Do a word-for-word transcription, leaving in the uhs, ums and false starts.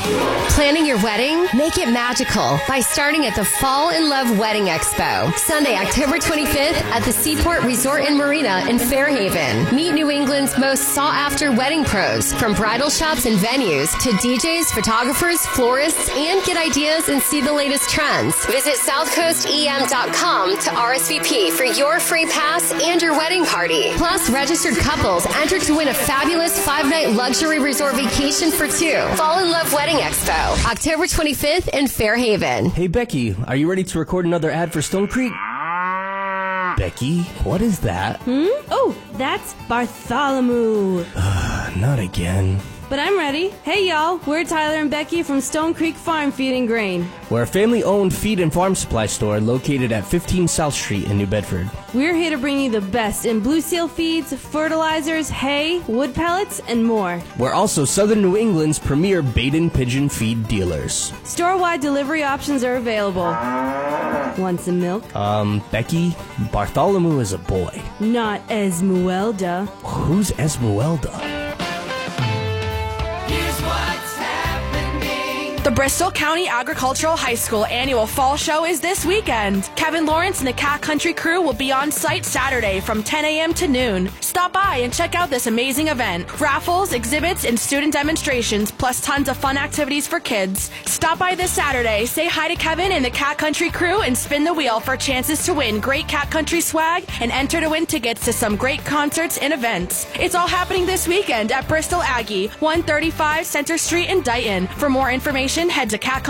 Planning your wedding? Make it magical by starting at the Fall in Love Wedding Expo, Sunday, October twenty-fifth at the Seaport Resort and Marina in Fairhaven. Meet New England's most sought-after wedding pros, from bridal shops and venues to D Js, photographers, florists, and get ideas and see the latest trends. Visit south coast e m dot com to R S V P for your free pass and your wedding party. Plus, registered couples enter to win a fabulous five-night luxury resort vacation for two. Fall in Love Wedding Expo, October twenty-fifth in Fairhaven. Hey, Becky, are you ready to record another ad for Stone Creek? Becky, what is that? Hmm? Oh, that's Bartholomew. Not again. But I'm ready. Hey, y'all. We're Tyler and Becky from Stone Creek Farm Feed and Grain. We're a family-owned feed and farm supply store located at fifteen South Street in New Bedford. We're here to bring you the best in Blue Seal feeds, fertilizers, hay, wood pellets, and more. We're also Southern New England's premier bait and pigeon feed dealers. Store-wide delivery options are available. Want some milk? Um, Becky, Bartholomew is a boy. Not Esmeralda. Who's Esmeralda? The Bristol County Agricultural High School annual fall show is this weekend. Kevin Lawrence and the Cat Country crew will be on site Saturday from ten a.m. to noon. Stop by and check out this amazing event. Raffles, exhibits, and student demonstrations, plus tons of fun activities for kids. Stop by this Saturday, say hi to Kevin and the Cat Country crew, and spin the wheel for chances to win great Cat Country swag and enter to win tickets to some great concerts and events. It's all happening this weekend at Bristol Aggie, one thirty-five Center Street in Dighton. For more information, head to cat